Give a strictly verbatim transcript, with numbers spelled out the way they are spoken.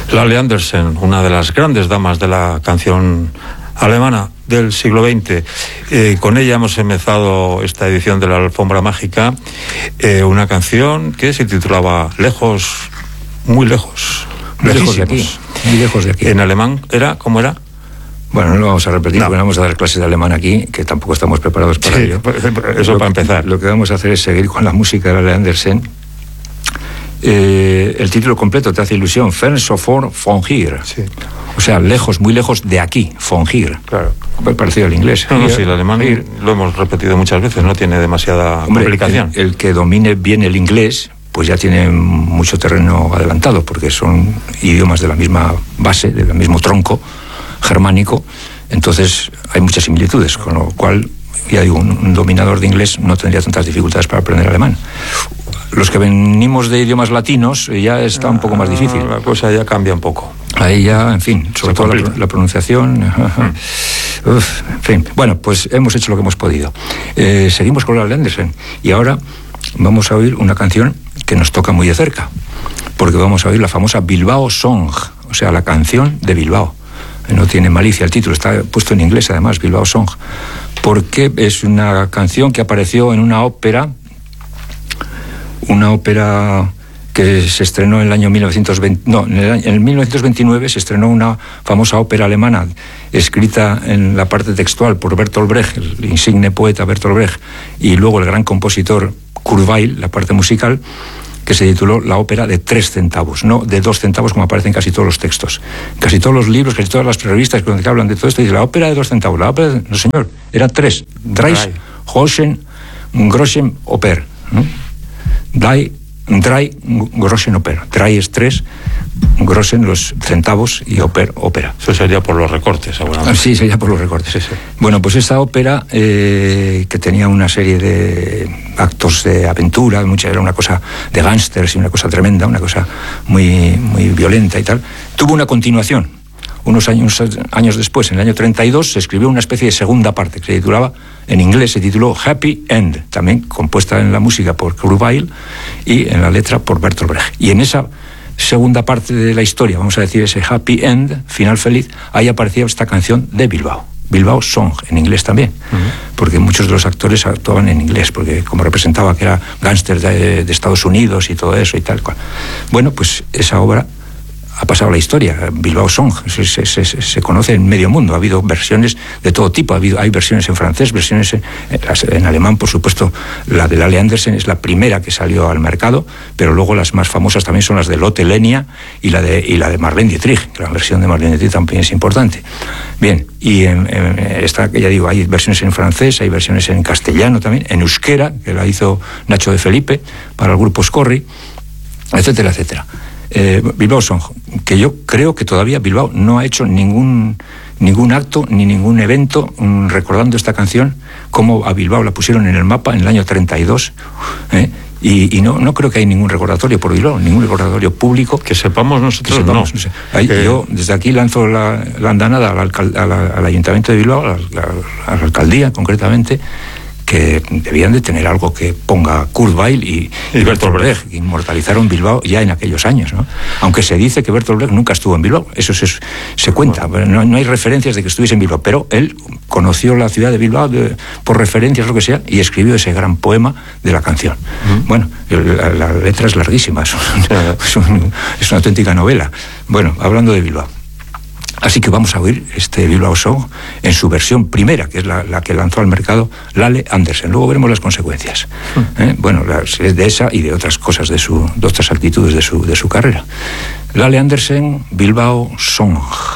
Lale Andersen, una de las grandes damas de la canción alemana del siglo veinte. Eh, con ella hemos empezado esta edición de la Alfombra Mágica, eh, una canción que se titulaba Lejos, muy lejos. Muy lejos de aquí. Muy lejos de aquí. En alemán era, ¿cómo era? Bueno, no lo vamos a repetir, no. Porque no vamos a dar clases de alemán aquí, que tampoco estamos preparados para sí, ello. Eso lo, para empezar. Lo que vamos a hacer es seguir con la música de Lale Andersen. Eh, el título completo te hace ilusión, Fern so fort von hier. Sí. O sea, lejos, muy lejos de aquí, von hier. Claro. Parecido al inglés. No, no, sí, el alemán hier. Lo hemos repetido muchas veces, no tiene demasiada Hombre, complicación. El, el que domine bien el inglés, pues ya tiene mucho terreno adelantado, porque son idiomas de la misma base, del mismo tronco germánico, entonces hay muchas similitudes, con lo cual, ya digo, un, un dominador de inglés no tendría tantas dificultades para aprender alemán. Los que venimos de idiomas latinos ya está un poco más difícil. La cosa ya cambia un poco. Ahí ya, en fin, sobre todo la, la pronunciación. Mm. Uf, en fin. Bueno, pues hemos hecho lo que hemos podido. Eh, seguimos con Lale Andersen y ahora vamos a oír una canción que nos toca muy de cerca, porque vamos a oír la famosa Bilbao Song, o sea, la canción de Bilbao. No tiene malicia el título, está puesto en inglés además, Bilbao Song, porque es una canción que apareció en una ópera, una ópera que se estrenó en el año mil novecientos veinte, no, en el, año, en el mil novecientos veintinueve se estrenó una famosa ópera alemana escrita en la parte textual por Bertolt Brecht, el insigne poeta Bertolt Brecht, y luego el gran compositor Kurt Weill, la parte musical, que se tituló La ópera de tres centavos, no de dos centavos como aparece en casi todos los textos. Casi todos los libros, casi todas las revistas que hablan de todo esto, dice la ópera de dos centavos, la ópera de... No, señor, eran tres. Dreis, Groschen, Groschen, Oper. ¿no? Drei, drei, Groschen, Oper. Drei es tres, Groschen los centavos y Oper, ópera. Eso sería por los recortes, seguramente. Sí, sería por los recortes. Sí, sí. Bueno, pues esa ópera, eh, que tenía una serie de actos de aventura, mucha, era una cosa de gángsters y una cosa tremenda, una cosa muy, muy violenta y tal, tuvo una continuación. Unos años, años después, en el año treinta y dos, se escribió una especie de segunda parte que se titulaba, en inglés se tituló Happy End, también compuesta en la música por Kurt Weill y en la letra por Bertolt Brecht. Y en esa segunda parte de la historia, vamos a decir ese Happy End, final feliz, ahí aparecía esta canción de Bilbao, Bilbao Song, en inglés también, uh-huh. porque muchos de los actores actuaban en inglés, porque como representaba que era gángster de, de Estados Unidos y todo eso y tal cual. Bueno, pues esa obra ha pasado la historia, Bilbao Song, se, se, se, se conoce en medio mundo, ha habido versiones de todo tipo, ha habido, hay versiones en francés, versiones en, en alemán, por supuesto, la de Lale Andersen es la primera que salió al mercado, pero luego las más famosas también son las de Lotte Lenya y la de, y la de Marlene Dietrich, que la versión de Marlene Dietrich también es importante. Bien, y en, en esta, ya digo, hay versiones en francés, hay versiones en castellano también, en euskera, que la hizo Nacho de Felipe para el grupo Scorri, etcétera, etcétera. Eh, Bilbao Song, que yo creo que todavía Bilbao no ha hecho ningún ningún acto ni ningún evento um, recordando esta canción, como a Bilbao la pusieron en el mapa en el año treinta y dos, ¿eh? y, y no, no creo que hay ningún recordatorio por Bilbao, ningún recordatorio público que sepamos nosotros. Que sepamos, no, no sé. Ahí, eh... yo desde aquí lanzo la, la andanada al, alcal, a la, al Ayuntamiento de Bilbao, a la, la, a la alcaldía concretamente, que debían de tener algo que ponga Kurt Weill y, y, y Bertolt Brecht, que inmortalizaron Bilbao ya en aquellos años, ¿no? Aunque se dice que Bertolt Brecht nunca estuvo en Bilbao, eso se, se cuenta, no, no hay referencias de que estuviese en Bilbao, pero él conoció la ciudad de Bilbao de, por referencias, lo que sea, y escribió ese gran poema de la canción. Mm. Bueno, la, la letra es larguísima, es, un, es, un, es una auténtica novela. Bueno, hablando de Bilbao. Así que vamos a oír este Bilbao Song en su versión primera, que es la, la que lanzó al mercado Lale Andersen. Luego veremos las consecuencias. ¿Eh? Bueno, es de esa y de otras cosas, de, su, de otras actitudes de su, de su carrera. Lale Andersen, Bilbao Song.